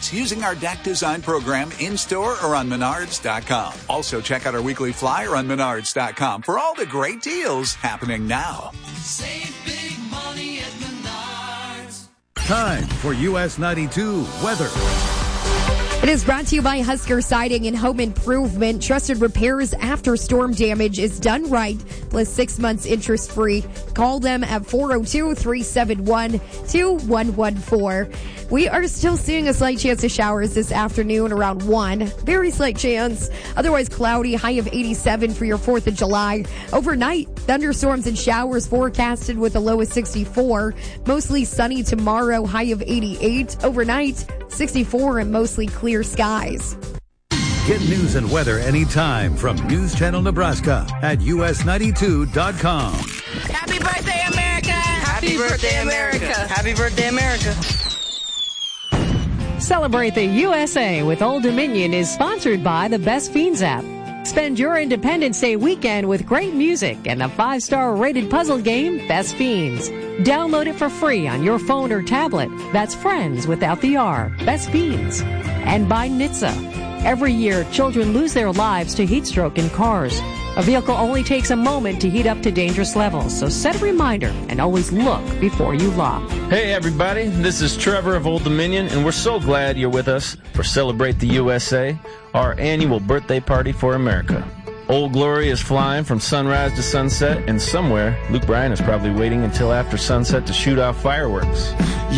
decks using our deck design program in-store or on Menards.com. Also, check out our weekly flyer on Menards.com for all the great deals happening now. Save big money at Menards. Time for US 92 weather. It is brought to you by Husker Siding and Home Improvement. Trusted repairs after storm damage is done right, plus 6 months interest-free. Call them at 402-371-2114. We are still seeing a slight chance of showers this afternoon around 1. Very slight chance. Otherwise cloudy, high of 87 for your 4th of July. Overnight, thunderstorms and showers forecasted with a low of 64. Mostly sunny tomorrow, high of 88. Overnight, 64 and mostly clear skies. Get news and weather anytime from News Channel Nebraska at us92.com. Happy birthday, America! Happy birthday, America! Happy birthday, America! Celebrate the USA with Old Dominion is sponsored by the Best Fiends app. Spend your Independence Day weekend with great music and the 5-star rated puzzle game, Best Fiends. Download it for free on your phone or tablet. That's friends without the R. Best Fiends. And by NHTSA. Every year, children lose their lives to heat stroke in cars. A vehicle only takes a moment to heat up to dangerous levels, so set a reminder and always look before you lock. Hey everybody, this is Trevor of Old Dominion, and we're so glad you're with us for Celebrate the USA, our annual birthday party for America. Old Glory is flying from sunrise to sunset, and somewhere, Luke Bryan is probably waiting until after sunset to shoot off fireworks.